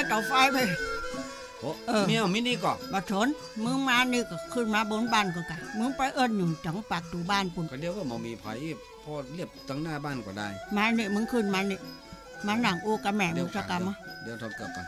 เตาไฟไปโอ้เมียมินี่ก็บ่ชนมึงมานี่ก็ขึ้นมาบนบ้านก็กะมึงไปเอิ้นอยู่จังปากตูบ้านปุ่นก็เดี๋ยวก็บ่มีไผพอเรียบตั้งหน้าบ้านก็ได้มานี่มึงขึ้นมานี่มานั่งอูกับแม่มึงสักกะมั้ยเดี๋ยวทอดเกือบก่อน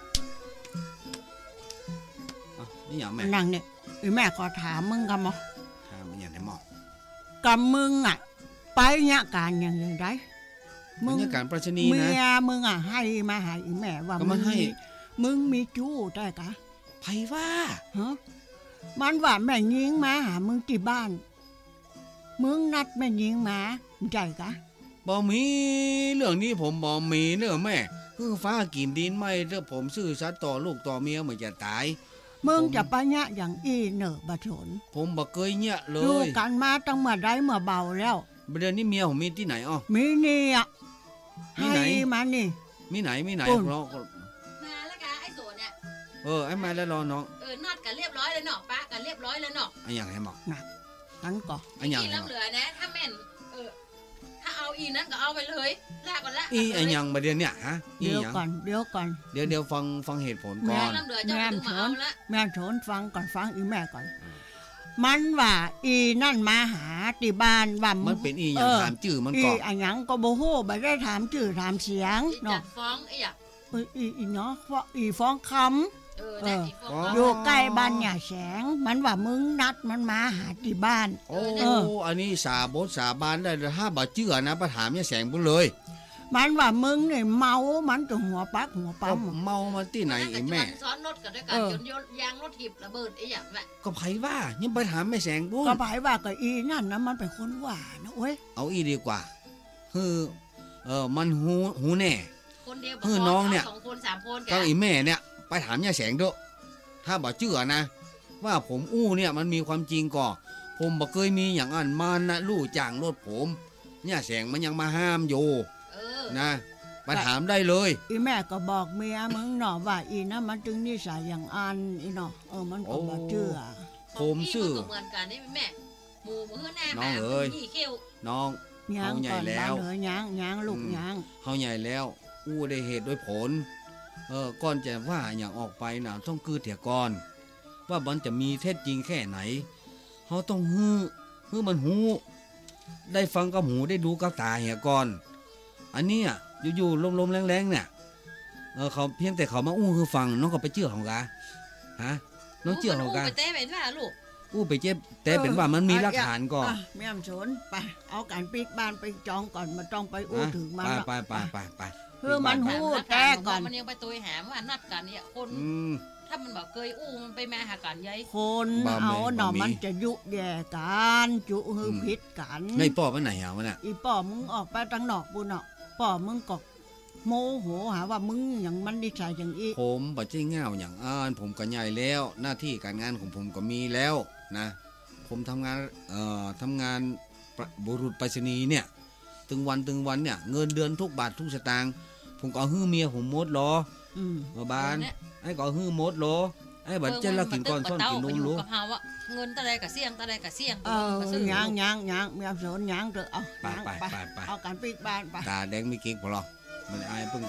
นี่หยังแม่นั่งนี่อีแม่ขอถามมึงกะมั้ยถามอีหยังได้หมอกับมึงอ่ะไปเนี่ยการอย่างไดมึงการประชนีนะเมียมึงอ่ะให้มาหาอีแม่ว่ามึงมีจู้ได้กะไผว่าฮะมันว่าแม่หญิงมาหามึงที่บ้านมึงนัดแม่หญิงมาใจกะบ่มีเรื่องนี้ผมบ่มีเรื่องแม่คือฟ้ากินดินไม่เด้อผมซื่อสัตย์ต่อลูกต่อเมียเหมือนจะตายมึงจะไปเนี่ยอย่างอีเนอะบ่ชนผมบ่เคยเนี่ยเลยอยู่กันมาตั้งเมื่อใดเมื่อเบาแล้วเดือนนี้เมียผมมีที่ไหนอ้อมีนี่อ่ะมีไหนมานี่มีไหนเรามาแล้วกะไอ้โสเนี่ยไอ้มาแล้วรอน้องนัดกันเรียบร้อยแล้วเนาะปะกันเรียบร้อยแล้วเนาะไอ้หยังให้หมอกน่ะงั้นก็ไอ้หยังเหลือนะถ้าแม่นถ้าเอาอีนั้นก็เอาไปเลยลากก่อนละอีไอ้หยังบ่เดือนเนี่ยฮะเดี๋ยวก่อนเดี๋ยวฟังเหตุผลก่อนแม่ชนฟังก่อนฟังอีแม่ก่อนมันว่าอีนั่นมาหาที่บ้านว่ามันเป็นอีหยังถามชื่อมันก่อนอีหยังก็บ่ฮู้บ่ได้ถามชื่อถามเสียงเนาะฟ้องอีอ่ะอีเนาะอีฟ้องคำอยู่ใกล้บ้านหญ้าแสงมันว่ามึงนัดมันมาหาที่บ้านอันนี้สาบานได้ถ้าบ่เชื่อนะไปถามหญ้าแสงพุ่นเลยมันว่ามึงนี่เมามันจะหัวปักหัวปั๊มเมามันที่ไหนไอ้แม่ซ้อนรถกันด้วยกันจนยางรถถีบระเบิดไอ้หยังแหละก็ไผว่ายังไปถามแม่แสงพุ่นก็ไผว่าก็อีนั่นนะมันเป็นคนว่านะโอ้ยเอาอีดีกว่าคือมันหูแน่คนเดียวคือน้องเนี่ย 2คน3คนก็อีแม่เนี่ยไปถามหญ้าแสงเด้อถ้าบ่เชื่อนะว่าผมอู้เนี่ยมันมีความจริงก่อผมบ่เคยมีอย่างอันมานะลู่จ้างรถผมหญ้าแสงมันยังมาห้ามอยู่นะไปถามได้เลยอีแม่ก็บอกเมียมึงเนาะว่าอีนะมันจึงนิสัยอย่างอันอีเนาะมันก็บ่เชื่อผมซื่อเหมือนกันนี่แม่หมู่มื้อหน้าน้องเอ้ยน้องเฮาใหญ่แล้วยางลูกยางเฮาใหญ่แล้วอู้ได้เหตุด้วยผลก่อนจะว่าอย่างออกไปน่ะต้องคือเถียก่อนว่ามันจะมีเท็จจริงแค่ไหนเฮาต้องฮื้อมันหูได้ฟังกับหูได้ดูกับตาเหี่ยก่อนอันนี้อยู่ๆลมๆแรงๆเนี่ยเขาเพียงแต่เขามาอู้คือฟังน้องก็ไปเชื่อเขากะฮะน้องเชื่อเขากะไปเต้เป็นว่าลูกอู้ไปเจ็บแต่เป็นว่ามันมีหลักฐานก่อนแม่ชนไปเอาการปิดบ้านไปจองก่อนมาต้องไปอู้ถึงมันไปคือมันหูแต่ก่อนมันยังไปตัวหามว่านัดกันเนี่ยคนถ้ามันบอกเคยอู้มันไปมาหากันยัยคนเอาหน่อมันจะยุแย่กันจุหือพิษกันไอ้ป่อไปไหนมันน่ะอีป่อมึงออกไปทางนอกปุ่นเนาะป่อมึงก็โมโหหาว่ามึงอย่างมันนิสัยอย่างอีผมบ่ใช่ง่าวอย่างผมก็ใหญ่แล้วหน้าที่การงานของผมก็มีแล้วนะผมทำงานบุรุษไปรษณีย์เนี่ยตึงวันเนี่ยเงินเดือนทุกบาททุกสตางค์ผมก็ฮื้อเมียผมหมดหรอบ้านไอ้ก็ฮื้อหมดหรอไอ้บัดเจ้าละกินก่อนซ่อนกินนุ่มรู้กับเฮาว่าเงินตะใดก็เสี่ยงยางแม่สนยางเถอะเอาไปเอาการปิดบ้านไปตาแดงมีกิ๊กบ่หรอมันอายเพิ่ง